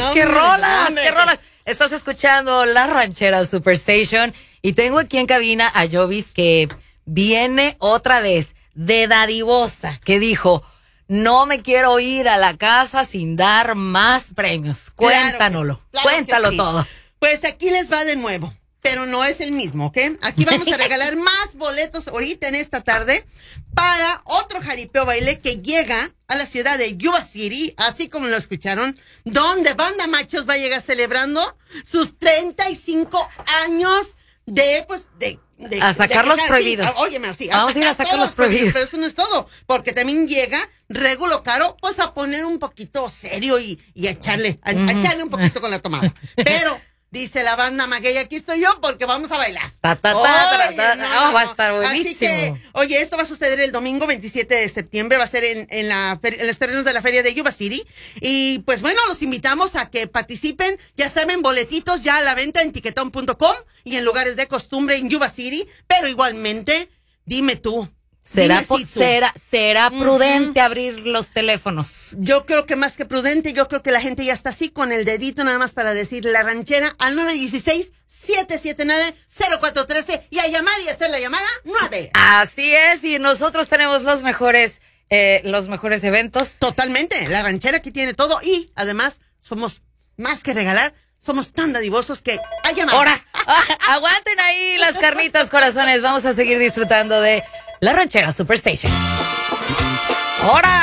qué rolas, qué rolas. Estás escuchando La Ranchera Superstation y tengo aquí en cabina a Jovis que viene otra vez de dadivosa, que dijo, no me quiero ir a la casa sin dar más premios. Cuéntanoslo, cuéntalo todo. Pues aquí les va de nuevo, pero no es el mismo, ¿ok? Aquí vamos a regalar más boletos ahorita en esta tarde para otro jaripeo baile que llega a la ciudad de Yuba City, así como lo escucharon, donde Banda Machos va a llegar celebrando sus 35 años a sacar los prohibidos. Óyeme, así. Vamos a ir a sacar los prohibidos. Pero eso no es todo, porque también llega Regulo Caro, pues a poner un poquito serio y a echarle un poquito con la tomada. Pero dice la banda Maguey, aquí estoy yo porque vamos a bailar. Va a estar buenísimo. Así que, oye, esto va a suceder el domingo 27 de septiembre, va a ser en los terrenos de la feria de Yuba City. Y pues bueno, los invitamos a que participen. Ya saben, boletitos ya a la venta en tiquetón.com y en lugares de costumbre en Yuba City. Pero igualmente, dime tú. ¿Será prudente abrir los teléfonos? Yo creo que más que prudente, yo creo que la gente ya está así con el dedito nada más para decir La Ranchera al 916-779-0413 y a llamar y hacer la llamada 9. Así es, y nosotros tenemos los mejores eventos. Totalmente, La Ranchera aquí tiene todo y además somos más que regalar, somos tan dadivosos que a llamar. Ahora, aguanten ahí las carnitas, corazones, vamos a seguir disfrutando de La Ranchera Superstation. ¡Ahora!